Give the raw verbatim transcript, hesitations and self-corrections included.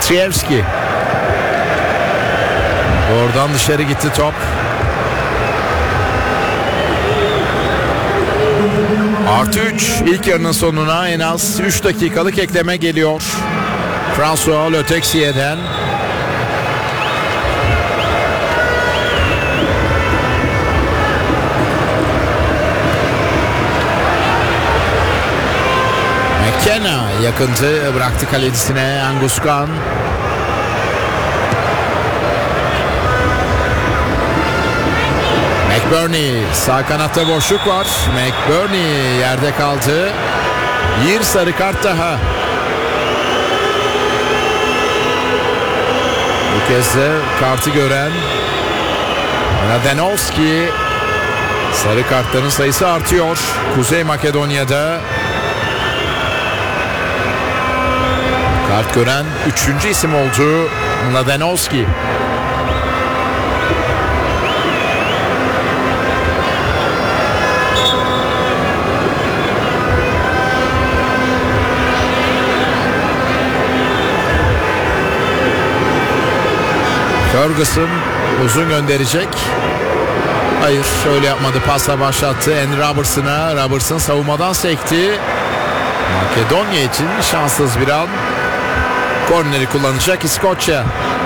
Sierski. Oradan dışarı gitti top. Artı üç, ilk yarının sonuna en az üç dakikalık ekleme geliyor. François Le Texier'den. McKenna yakıntı bıraktı kalecisine. Anguskan. McBurney, sağ kanatta boşluk var. McBurney yerde kaldı. Bir sarı kart daha. Bu kez de kartı gören Mladenovski. Sarı kartların sayısı artıyor Kuzey Makedonya'da. Kart gören üçüncü isim oldu Mladenovski. Ferguson uzun gönderecek. Hayır, öyle yapmadı. Pasla başlattı Andy Robertson'a. Robertson savunmadan sekti. Makedonya için şanssız bir an. Korneri kullanacak İskoçya.